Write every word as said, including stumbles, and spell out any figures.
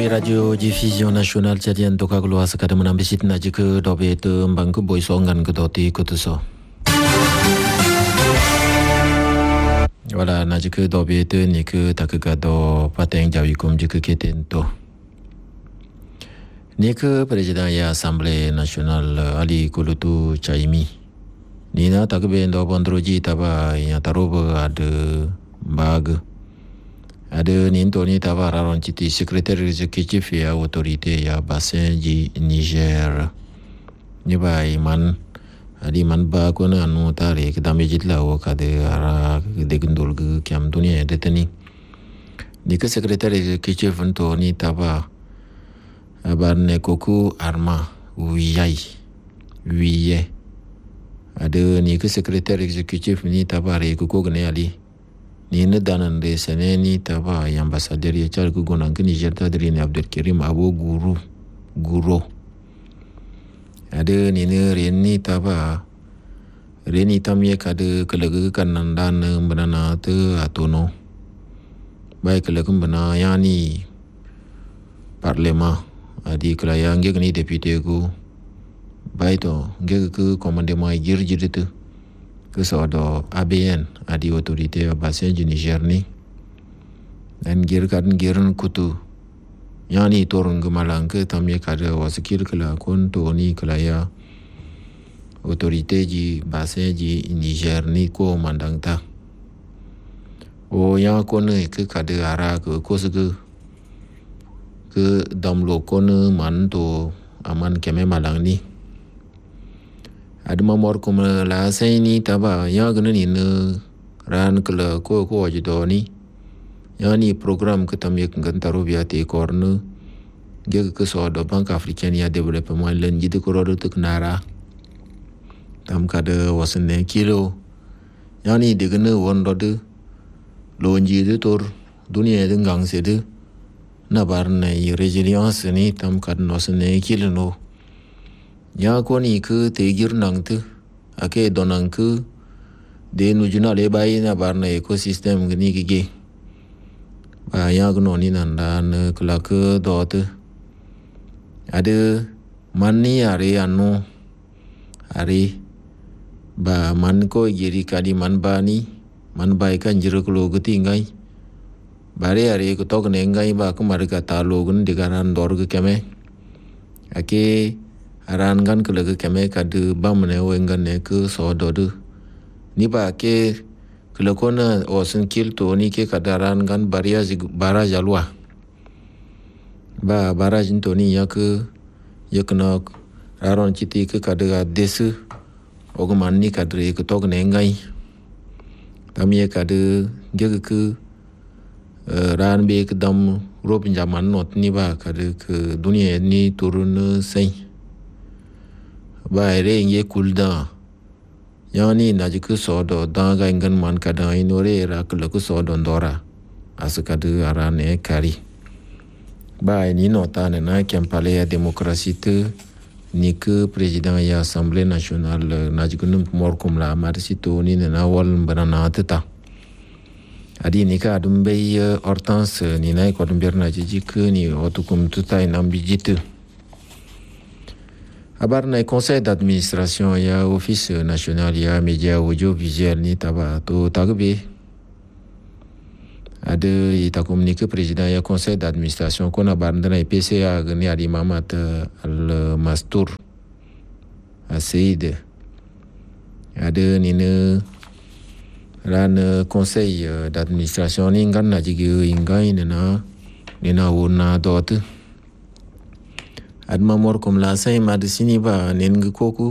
Boy Radio Diffusion Nasional Jadian Toka Keluar Sekadar menambisit nak jika dobe itu mbang ke boy songan ke doti kutuso. Wala nak jika dobe itu ni ke tak ke gado pateng jawi kum jika keten to. Ni ke Presiden ya Assemblée Nasional Ali Kulutu Caimi. Ni na tak ke bendo pondroji taba yang taruba ada bag. Ada ninto ni taba raron citi sekretari exekutif ya otorite ya bassin di Niger. Ni ba iman adi man ba ko na anu tare kita mejit la o kade ara de gendul ke kiam dunia de tani. Ni ke sekretari exekutifento ni taba abarne koku arma wiyai wiye. Ada ni ke sekretari exekutif ni taba re koku gene ali. Ni ne danan de sene ni taba yang ambasador ya chal ku gonan ke Niger tadri ni Abdul Karim Abo Guru Guro. Ada ni ne ren ni taba ren ni tam ye kade kelega kanan dan benana te atono. Baik kelega bena yani parlema adi kelaya nge ni deputy ku. Baik to nge ke komandema jir jir tu. Kesodo A B N adi otorite bassin di Niger ni dan gir kan giran kutu yani torun gemalang ke tamye kada wasikir kala kon to ni kala ya otorite di bassin di Niger ni ko mandang ta o ya kon ke kada ara ke ko ke ke damlo kon man to aman keme malang ni. Ada mamor kuma la sai ni taba ya gana ni ne ran kala ko ko ajido ni ya ni program ke tam yek ngan taro biya te korne ge ke so do bank africain ya development len jide ko rodo tuk nara tam kada wasne kilo ya ni de gana wondo de lonji de tor dunia de ngang se de na bar na resilience ni tam kad no sne kilo no. Ya ko ni ke tegir nang tu ake donang ke de nujuna le bai na barna ekosistem gni gige ba ya gno ni nan dan kala ke do tu ada man ni are anu are ba man ko giri kali man ba ni man bai kan jiro ko gati ngai bare are ko tok ne ngai ba ko mar ka ta logun digaran dor ke keme ake aran gan kelega keme kadu bamne wengan ne ke so dodu ni ba ke kelekona osen kil to ni ke kadaran gan baria baraj alwa ba baraj to ni ya ke yakna raron citi ke kada desu ogman ni kadre ke tog ne ngai tamye kadu ge ke ran be ke dam rob jaman not ni ba kadu ke dunia ni turun sai ba re nge kulda yani na jiku sodo danga ingan man kada inore ra kulaku sodo ndora asukadu arane kari ba ni nota na kempale ya demokrasi te ni ke presiden ya Assemblée Nationale na jiku num morkum la marsito ni na wal banana tata adi ni ka dumbe hortense ni na ko dumber na jiku ni otukum tutai nambijitu. Abar na conseil d'administration ya office national ya media audiovisuel ni taba to tagbe ada ita komunike presiden ya conseil d'administration kona barndana P C A gni adi mamat al mastur asid ada ni ne ran conseil d'administration ni ngan na jigi ingai na ni na wona dot adma mor kom la sai mad sini ba nen koku